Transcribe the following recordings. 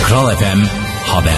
Kral FM Haber.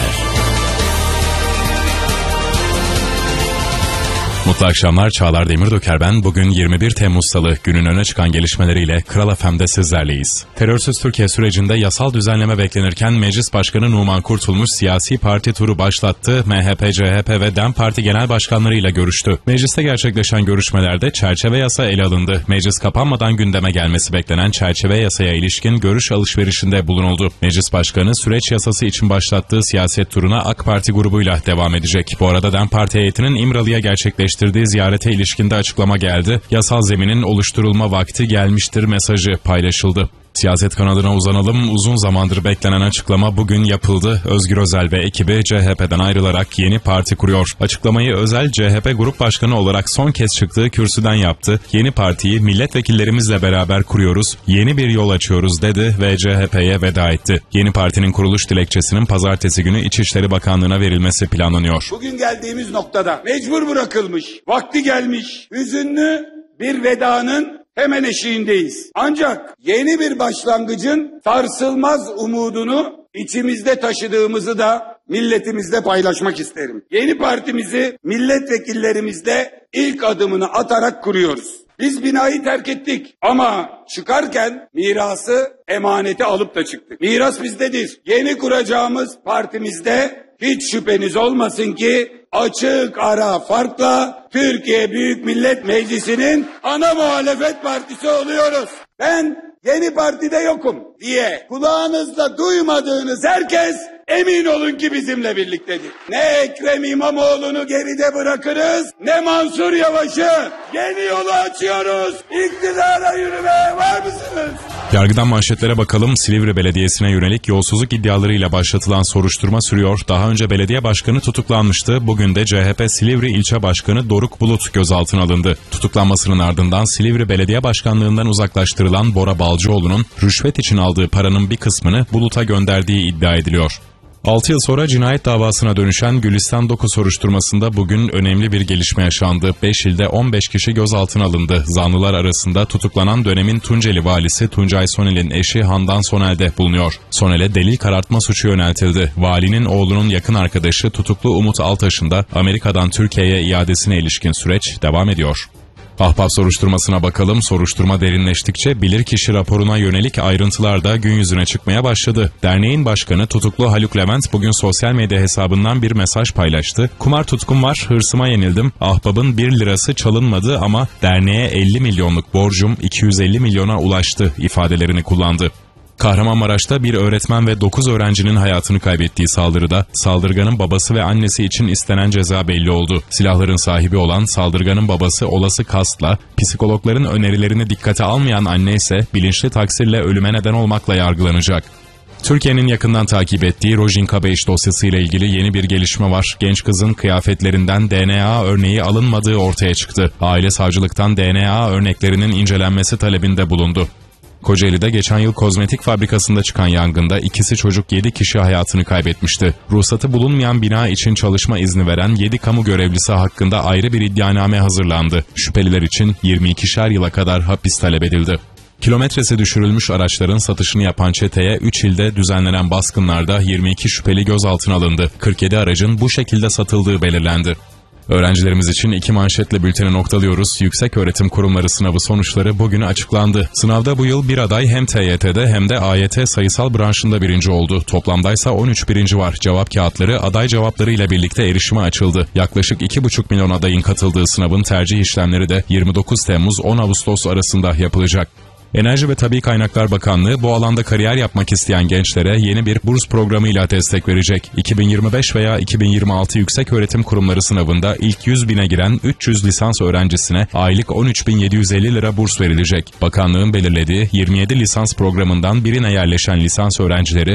Mutlu akşamlar, Çağlar Demirdoker ben. Bugün 21 Temmuz Salı, günün öne çıkan gelişmeleriyle Kral FM'de sizlerleyiz. Terörsüz Türkiye sürecinde yasal düzenleme beklenirken Meclis Başkanı Numan Kurtulmuş siyasi parti turu başlattı. MHP, CHP ve DEM Parti genel başkanlarıyla görüştü. Mecliste gerçekleşen görüşmelerde çerçeve yasa ele alındı. Meclis kapanmadan gündeme gelmesi beklenen çerçeve yasaya ilişkin görüş alışverişinde bulunuldu. Meclis Başkanı süreç yasası için başlattığı siyaset turuna AK Parti grubuyla devam edecek. Bu arada DEM Parti heyetinin İmralı'ya gerçekleştirdiği ziyarete ilişkinde açıklama geldi. Yasal zeminin oluşturulma vakti gelmiştir mesajı paylaşıldı. Siyaset kanadına uzanalım. Uzun zamandır beklenen açıklama bugün yapıldı. Özgür Özel ve ekibi CHP'den ayrılarak yeni parti kuruyor. Açıklamayı Özel, CHP Grup Başkanı olarak son kez çıktığı kürsüden yaptı. Yeni partiyi milletvekillerimizle beraber kuruyoruz, yeni bir yol açıyoruz dedi ve CHP'ye veda etti. Yeni partinin kuruluş dilekçesinin pazartesi günü İçişleri Bakanlığı'na verilmesi planlanıyor. Bugün geldiğimiz noktada mecbur bırakılmış, vakti gelmiş, hüzünlü bir vedanın hemen eşiğindeyiz. Ancak yeni bir başlangıcın sarsılmaz umudunu içimizde taşıdığımızı da milletimizle paylaşmak isterim. Yeni partimizi milletvekillerimizle ilk adımını atarak kuruyoruz. Biz binayı terk ettik ama çıkarken mirası, emaneti alıp da çıktık. Miras bizdedir. Yeni kuracağımız partimizde hiç şüpheniz olmasın ki açık ara farkla Türkiye Büyük Millet Meclisi'nin ana muhalefet partisi oluyoruz. Ben yeni partide yokum diye kulağınızda duymadığınız herkes emin olun ki bizimle birliktedir. Ne Ekrem İmamoğlu'nu geride bırakırız, ne Mansur Yavaş'ı. Yeni yolu açıyoruz. İktidara yürümeye var mısınız? Yargıdan manşetlere bakalım. Silivri Belediyesi'ne yönelik yolsuzluk iddialarıyla başlatılan soruşturma sürüyor. Daha önce belediye başkanı tutuklanmıştı. Bugün de CHP Silivri İlçe Başkanı Doruk Bulut gözaltına alındı. Tutuklanmasının ardından Silivri Belediye Başkanlığından uzaklaştırılan Bora Balcıoğlu'nun rüşvet için aldığı paranın bir kısmını Bulut'a gönderdiği iddia ediliyor. 6 yıl sonra cinayet davasına dönüşen Gülistan Doku soruşturmasında bugün önemli bir gelişme yaşandı. 5 ilde 15 kişi gözaltına alındı. Zanlılar arasında tutuklanan dönemin Tunceli valisi Tuncay Sonel'in eşi Handan Sonel de bulunuyor. Sonel'e delil karartma suçu yöneltildi. Valinin oğlunun yakın arkadaşı tutuklu Umut Altaş'ın da Amerika'dan Türkiye'ye iadesine ilişkin süreç devam ediyor. Ahbap soruşturmasına bakalım. Soruşturma derinleştikçe bilirkişi raporuna yönelik ayrıntılar da gün yüzüne çıkmaya başladı. Derneğin başkanı tutuklu Haluk Levent bugün sosyal medya hesabından bir mesaj paylaştı. Kumar tutkum var, hırsıma yenildim. Ahbabın 1 lirası çalınmadı ama derneğe 50 milyonluk borcum 250 milyona ulaştı ifadelerini kullandı. Kahramanmaraş'ta bir öğretmen ve 9 öğrencinin hayatını kaybettiği saldırıda saldırganın babası ve annesi için istenen ceza belli oldu. Silahların sahibi olan saldırganın babası olası kastla, psikologların önerilerini dikkate almayan anne ise bilinçli taksirle ölüme neden olmakla yargılanacak. Türkiye'nin yakından takip ettiği Rojinka Beyiş dosyası ile ilgili yeni bir gelişme var. Genç kızın kıyafetlerinden DNA örneği alınmadığı ortaya çıktı. Aile savcılıktan DNA örneklerinin incelenmesi talebinde bulundu. Kocaeli'de geçen yıl kozmetik fabrikasında çıkan yangında ikisi çocuk 7 kişi hayatını kaybetmişti. Ruhsatı bulunmayan bina için çalışma izni veren 7 kamu görevlisi hakkında ayrı bir iddianame hazırlandı. Şüpheliler için 22'şer yıla kadar hapis talep edildi. Kilometresi düşürülmüş araçların satışını yapan çeteye 3 ilde düzenlenen baskınlarda 22 şüpheli gözaltına alındı. 47 aracın bu şekilde satıldığı belirlendi. Öğrencilerimiz için 2 manşetle bülteni noktalıyoruz. Yükseköğretim Kurumları sınavı sonuçları bugün açıklandı. Sınavda bu yıl bir aday hem TYT'de hem de AYT sayısal branşında birinci oldu. Toplamdaysa 13 birinci var. Cevap kağıtları aday cevapları ile birlikte erişime açıldı. Yaklaşık 2,5 milyon adayın katıldığı sınavın tercih işlemleri de 29 Temmuz-10 Ağustos arasında yapılacak. Enerji ve Tabii Kaynaklar Bakanlığı bu alanda kariyer yapmak isteyen gençlere yeni bir burs programıyla destek verecek. 2025 veya 2026 Yükseköğretim Kurumları sınavında ilk 100 bine giren 300 lisans öğrencisine aylık 13.750 lira burs verilecek. Bakanlığın belirlediği 27 lisans programından birine yerleşen lisans öğrencileri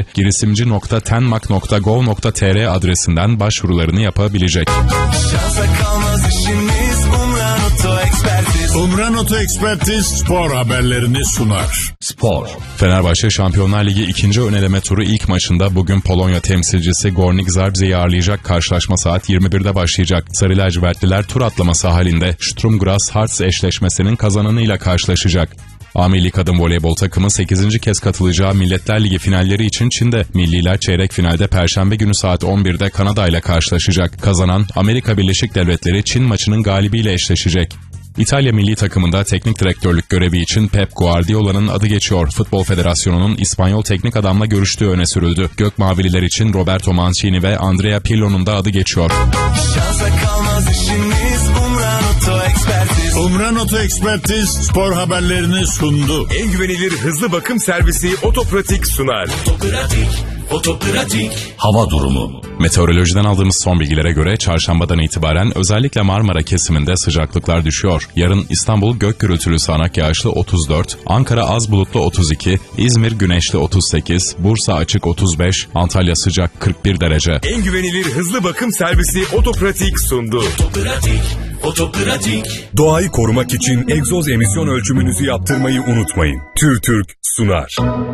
girişimci.tenmak.gov.tr adresinden başvurularını yapabilecek. Şansa kalmaz işimiz Umran Oto Ekspertiz. Umran Oto Ekspertiz spor haberlerini sunar. Spor. Fenerbahçe Şampiyonlar Ligi 2. ön eleme turu ilk maçında bugün Polonya temsilcisi Górnik Zabrze'yi ağırlayacak. Karşılaşma saat 21'de başlayacak. Sarı lacivertliler tur atlaması halinde Sturm Graz Hearts eşleşmesinin kazananıyla karşılaşacak. A-Milli Kadın Voleybol takımı 8. kez katılacağı Milletler Ligi finalleri için Çin'de. Milliler çeyrek finalde Perşembe günü saat 11'de Kanada ile karşılaşacak. Kazanan Amerika Birleşik Devletleri Çin maçının galibiyle eşleşecek. İtalya milli takımında teknik direktörlük görevi için Pep Guardiola'nın adı geçiyor. Futbol Federasyonu'nun İspanyol teknik adamla görüştüğü öne sürüldü. Gökmavililer için Roberto Mancini ve Andrea Pirlo'nun da adı geçiyor. Şansa kalmaz işimiz Umran Oto Ekspertiz. Umran Oto Ekspertiz spor haberlerini sundu. En güvenilir hızlı bakım servisi Otopratik sunar. Otopratik. Hava durumu. Meteorolojiden aldığımız son bilgilere göre çarşambadan itibaren özellikle Marmara kesiminde sıcaklıklar düşüyor. Yarın İstanbul gök gürültülü sağanak yağışlı 34, Ankara az bulutlu 32, İzmir güneşli 38, Bursa açık 35, Antalya sıcak 41 derece. En güvenilir hızlı bakım servisi Otopratik sundu. Otopratik. Doğayı korumak için egzoz emisyon ölçümünüzü yaptırmayı unutmayın. TÜRTÜRK sunar.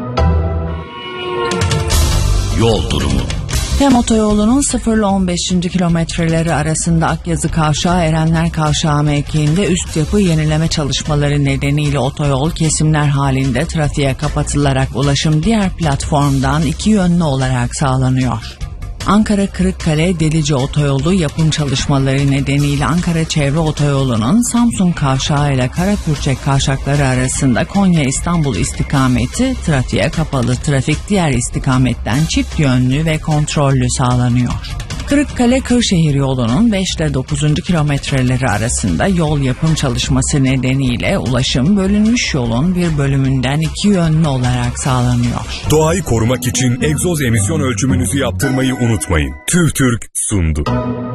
Yol durumu. Tem otoyolunun 0 ile 15. kilometreleri arasında Akyazı Kavşağı Erenler Kavşağı mevkiinde üst yapı yenileme çalışmaları nedeniyle otoyol kesimler halinde trafiğe kapatılarak ulaşım diğer platformdan iki yönlü olarak sağlanıyor. Ankara-Kırıkkale Delice Otoyolu yapım çalışmaları nedeniyle Ankara Çevre Otoyolu'nun Samsun Kavşağı ile Karapürçek Kavşakları arasında Konya-İstanbul istikameti trafiğe kapalı. Trafik diğer istikametten çift yönlü ve kontrollü sağlanıyor. Kırıkkale-Kırşehir yolunun 5 ile 9. kilometreleri arasında yol yapım çalışması nedeniyle ulaşım bölünmüş yolun bir bölümünden iki yönlü olarak sağlanıyor. Doğayı korumak için egzoz emisyon ölçümünüzü yaptırmayı unutmayın. TÜRTÜRK sundu.